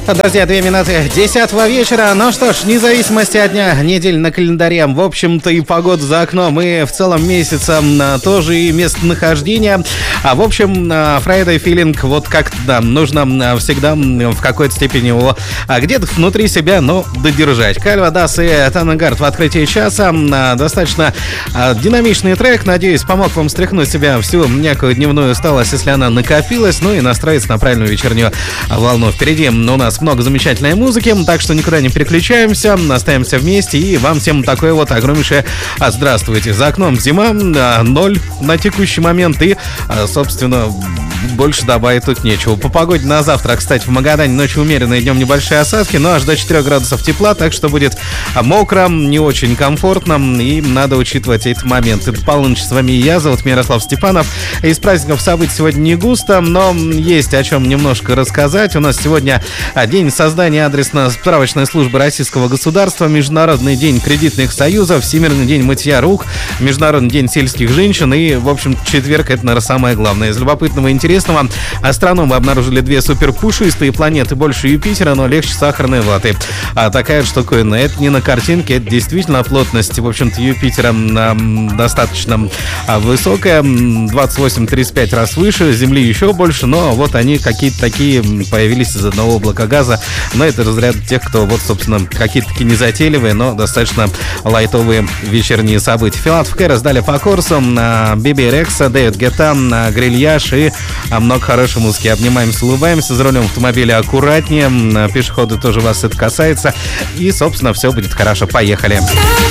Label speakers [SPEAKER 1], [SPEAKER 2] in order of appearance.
[SPEAKER 1] Друзья, 2 минуты 10 вечера. Ну что ж, независимости от дня, недель на календаре, в общем-то и погода за окном, и в целом месяцем тоже и местонахождение. В общем, Friday feeling, вот как-то, да, нужно всегда в какой-то степени его где-то внутри себя, но додержать. Кальва Дас и Таненгард в открытии часа. Достаточно динамичный трек. Надеюсь, помог вам стряхнуть себя всю некую дневную усталость, если она накопилась, ну и настроиться на правильную вечернюю волну. Впереди у нас много замечательной музыки, так что никуда не переключаемся, остаемся вместе, и вам всем такое вот огромнейшее здравствуйте. За окном зима, 0 на текущий момент, и, собственно, больше добавить тут нечего. По погоде на завтра, кстати, в Магадане ночью умеренные, днем небольшие осадки, но аж до 4 градусов тепла, так что будет мокро, не очень комфортно, и надо учитывать эти моменты. До полуночи с вами я, зовут меня Ярослав Степанов. Из праздников событий сегодня не густо, но есть о чем немножко рассказать. У нас сегодня день создания адресно-справочной службы Российского государства, Международный день кредитных союзов, Всемирный день мытья рук, Международный день сельских женщин и, в общем, четверг — это, наверное, самое главное. Из любопытного и интересного: астрономы обнаружили 2 суперпушистые планеты больше Юпитера, но легче сахарной ваты. Такая штуковина. Это не на картинке, это действительно плотность, в общем-то, Юпитера достаточно высокая, 28-35 раз выше, Земли еще больше, но вот они какие-то такие появились из одного облака газа. Но это разряд тех, кто, вот, собственно, какие-то такие незатейливые, но достаточно лайтовые вечерние события. Филатов Кэрос дали по курсу, Биби Рекса, Дэвид Гетта, Грильяж и много хорошей музыки. Обнимаемся, улыбаемся, за рулем автомобиля аккуратнее, пешеходы тоже вас это касается, и, собственно, все будет хорошо. Поехали!